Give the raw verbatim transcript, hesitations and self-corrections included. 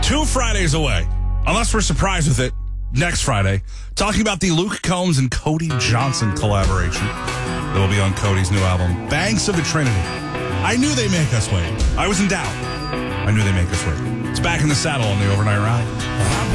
Two Fridays away, unless we're surprised with it, next Friday, talking about the Luke Combs and Cody Johnson collaboration that will be on Cody's new album, Banks of the Trinity. I knew they'd make us wait. I was in doubt. I knew they'd make us wait. It's Back in the Saddle on the Overnight Ride.